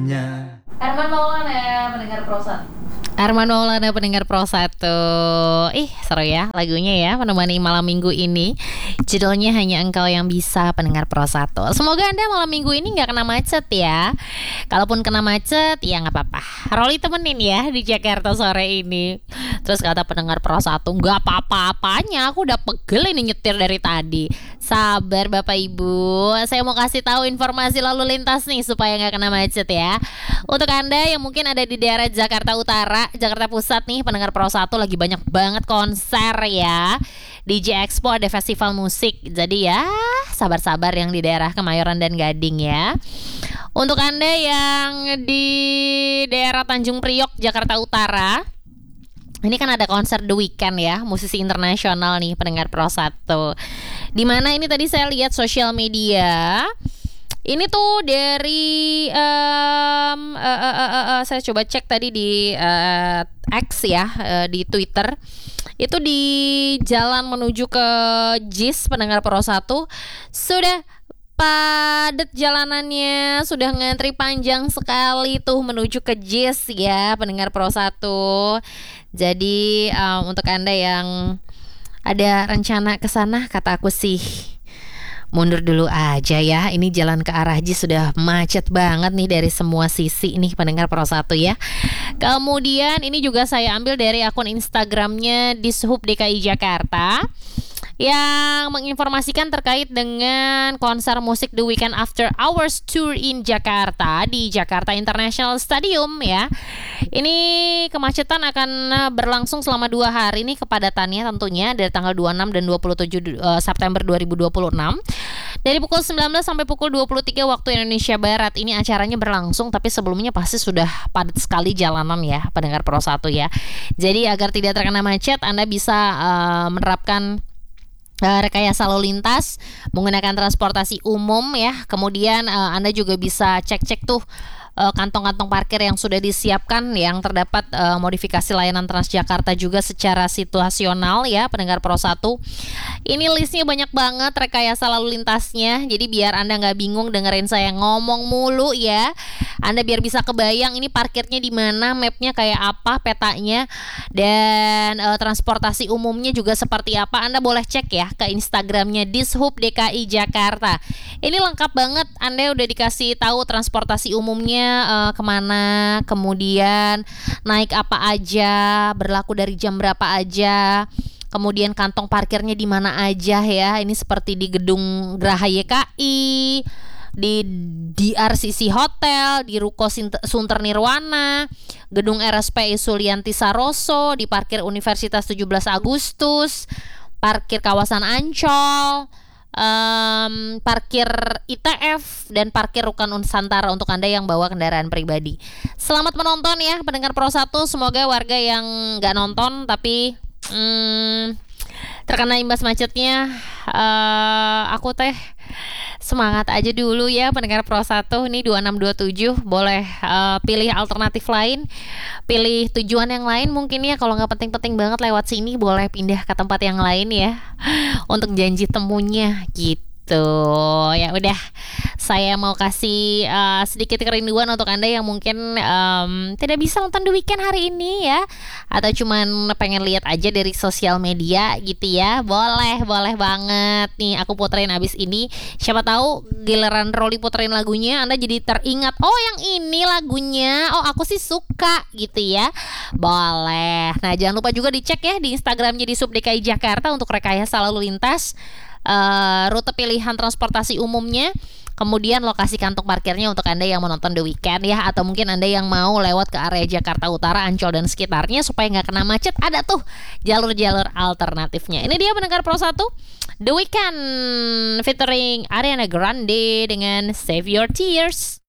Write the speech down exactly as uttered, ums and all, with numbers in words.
Arman Maulana, pendengar Prosa. Arman Maulana, pendengar Pro satu. Ih, seru ya lagunya ya, menemani malam minggu ini. Judulnya Hanya Engkau Yang Bisa, pendengar Pro satu. Semoga Anda malam minggu ini gak kena macet ya. Kalaupun kena macet, ya gak apa-apa, Rolly temenin ya di Jakarta sore ini. Terus kata pendengar Pro satu, gak apa-apa-apanya, aku udah pegel ini nyetir dari tadi. Sabar Bapak Ibu, saya mau kasih tahu informasi lalu lintas nih supaya gak kena macet ya. Untuk Anda yang mungkin ada di daerah Jakarta Utara, Jakarta Pusat nih, pendengar Pro satu, lagi banyak banget konser ya. D J Expo, ada festival musik. Jadi ya sabar-sabar yang di daerah Kemayoran dan Gading ya. Untuk Anda yang di daerah Tanjung Priok, Jakarta Utara, ini kan ada konser The Weeknd ya, musisi internasional nih, pendengar Pro satu. Dimana ini tadi saya lihat sosial media. Ini tuh dari um, uh, uh, uh, uh, uh, saya coba cek tadi di uh, X ya, uh, di Twitter. Itu di jalan menuju ke J I S, pendengar Pro satu, sudah padat jalanannya, sudah ngantri panjang sekali tuh menuju ke J I S ya, pendengar Pro satu. Jadi um, untuk Anda yang ada rencana ke sana, kata aku sih mundur dulu aja ya. Ini jalan ke arah J I S sudah macet banget nih dari semua sisi nih, pendengar Pro satu ya. Kemudian ini juga saya ambil dari akun Instagramnya Dishub D K I Jakarta yang menginformasikan terkait dengan konser musik The Weeknd After Hours Tour in Jakarta di Jakarta International Stadium ya. Ini kemacetan akan berlangsung selama dua hari nih, kepadatannya tentunya dari tanggal dua puluh enam dan dua puluh tujuh September dua ribu dua puluh enam. Dari pukul sembilan belas sampai pukul dua puluh tiga waktu Indonesia Barat ini acaranya berlangsung, tapi sebelumnya pasti sudah padat sekali jalanan ya, pendengar Pro satu ya. Jadi agar tidak terkena macet, Anda bisa uh, menerapkan Uh, rekayasa lalu lintas menggunakan transportasi umum ya. Kemudian uh, Anda juga bisa cek-cek tuh uh, kantong-kantong parkir yang sudah disiapkan, yang terdapat uh, modifikasi layanan Transjakarta juga secara situasional ya, pendengar Pro satu. Ini listnya banyak banget rekayasa lalu lintasnya. Jadi biar Anda nggak bingung dengerin saya ngomong mulu ya. Anda biar bisa kebayang ini parkirnya di mana, mapnya kayak apa, petanya, dan uh, transportasi umumnya juga seperti apa. Anda boleh cek ya ke Instagramnya Dishub D K I Jakarta. Ini lengkap banget. Anda udah dikasih tahu transportasi umumnya uh, kemana, kemudian naik apa aja, berlaku dari jam berapa aja, kemudian kantong parkirnya di mana aja ya. Ini seperti di gedung Geraha Y K I, di D R C C Hotel, di Ruko Sunter Nirwana, gedung R S P I Sulianti Saroso, di parkir Universitas tujuh belas Agustus, parkir kawasan Ancol, um, parkir I T F, dan parkir Rukan Nusantara untuk Anda yang bawa kendaraan pribadi. Selamat menonton ya, pendengar Pro satu. Semoga warga yang gak nonton tapi hmm, terkena imbas macetnya, uh, aku teh semangat aja dulu ya, pendengar Pro satu. Ini dua enam dua tujuh, boleh uh, pilih alternatif lain, pilih tujuan yang lain mungkin ya. Kalau nggak penting-penting banget lewat sini, boleh pindah ke tempat yang lain ya untuk janji temunya gitu. Ya udah, saya mau kasih uh, sedikit kerinduan untuk Anda yang mungkin um, tidak bisa nonton The Weeknd hari ini ya, atau cuman pengen lihat aja dari sosial media gitu ya. Boleh, boleh banget nih, aku puterin abis ini. Siapa tahu giliran Rolly puterin lagunya, Anda jadi teringat, oh yang ini lagunya, oh aku sih suka gitu ya. Boleh. Nah jangan lupa juga dicek ya di Instagramnya di Sub D K I Jakarta untuk rekayasa lalu lintas, uh, rute pilihan transportasi umumnya, kemudian lokasi kantong parkirnya untuk Anda yang menonton The Weeknd ya, atau mungkin Anda yang mau lewat ke area Jakarta Utara, Ancol dan sekitarnya supaya nggak kena macet, ada tuh jalur-jalur alternatifnya. Ini dia pendengar Pro satu, The Weeknd featuring Ariana Grande dengan Save Your Tears.